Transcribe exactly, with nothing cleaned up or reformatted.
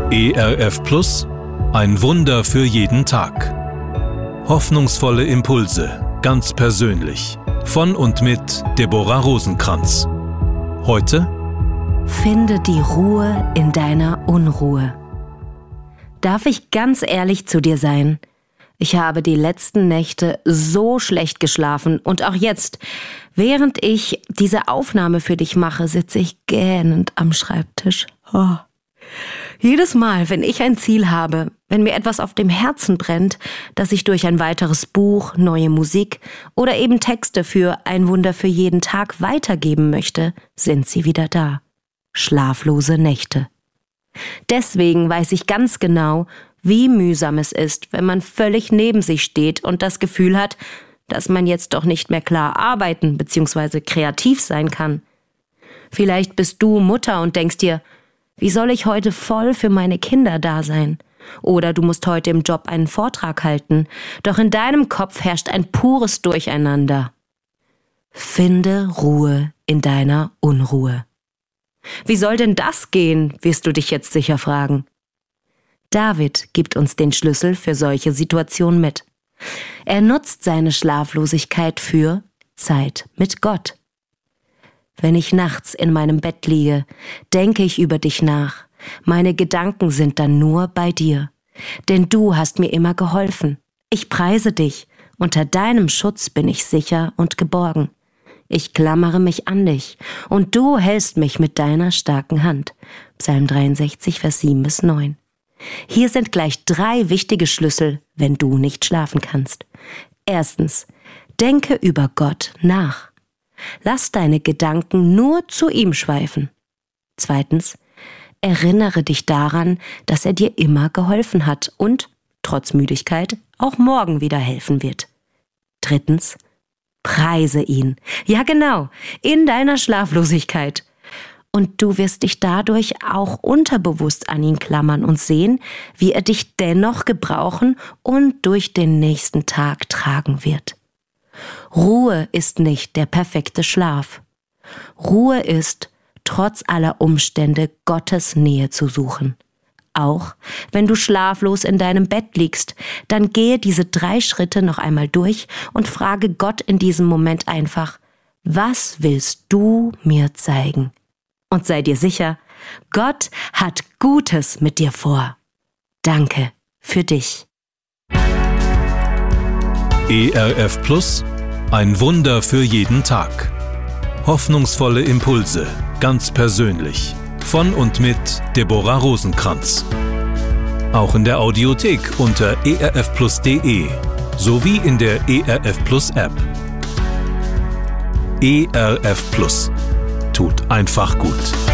E R F Plus, ein Wunder für jeden Tag. Hoffnungsvolle Impulse, ganz persönlich. Von und mit Deborah Rosenkranz. Heute: Finde die Ruhe in deiner Unruhe. Darf ich ganz ehrlich zu dir sein? Ich habe die letzten Nächte so schlecht geschlafen und auch jetzt, während ich diese Aufnahme für dich mache, sitze ich gähnend am Schreibtisch. Oh. Jedes Mal, wenn ich ein Ziel habe, wenn mir etwas auf dem Herzen brennt, das ich durch ein weiteres Buch, neue Musik oder eben Texte für ein Wunder für jeden Tag weitergeben möchte, sind sie wieder da. Schlaflose Nächte. Deswegen weiß ich ganz genau, wie mühsam es ist, wenn man völlig neben sich steht und das Gefühl hat, dass man jetzt doch nicht mehr klar arbeiten bzw. kreativ sein kann. Vielleicht bist du Mutter und denkst dir, wie soll ich heute voll für meine Kinder da sein? Oder du musst heute im Job einen Vortrag halten, doch in deinem Kopf herrscht ein pures Durcheinander. Finde Ruhe in deiner Unruhe. Wie soll denn das gehen, wirst du dich jetzt sicher fragen. David gibt uns den Schlüssel für solche Situationen mit. Er nutzt seine Schlaflosigkeit für Zeit mit Gott. Wenn ich nachts in meinem Bett liege, denke ich über dich nach. Meine Gedanken sind dann nur bei dir. Denn du hast mir immer geholfen. Ich preise dich. Unter deinem Schutz bin ich sicher und geborgen. Ich klammere mich an dich und du hältst mich mit deiner starken Hand. Psalm dreiundsechzig, Vers sieben bis neun. Hier sind gleich drei wichtige Schlüssel, wenn du nicht schlafen kannst. Erstens, denke über Gott nach. Lass deine Gedanken nur zu ihm schweifen. Zweitens, erinnere dich daran, dass er dir immer geholfen hat und, trotz Müdigkeit, auch morgen wieder helfen wird. Drittens, preise ihn. Ja genau, in deiner Schlaflosigkeit. Und du wirst dich dadurch auch unterbewusst an ihn klammern und sehen, wie er dich dennoch gebrauchen und durch den nächsten Tag tragen wird. Ruhe ist nicht der perfekte Schlaf. Ruhe ist, trotz aller Umstände Gottes Nähe zu suchen. Auch wenn du schlaflos in deinem Bett liegst, dann gehe diese drei Schritte noch einmal durch und frage Gott in diesem Moment einfach: Was willst du mir zeigen? Und sei dir sicher, Gott hat Gutes mit dir vor. Danke für dich. E R F Plus, ein Wunder für jeden Tag. Hoffnungsvolle Impulse, ganz persönlich. Von und mit Deborah Rosenkranz. Auch in der Audiothek unter e r f plus punkt de sowie in der E R F Plus App. E R F Plus. Tut einfach gut.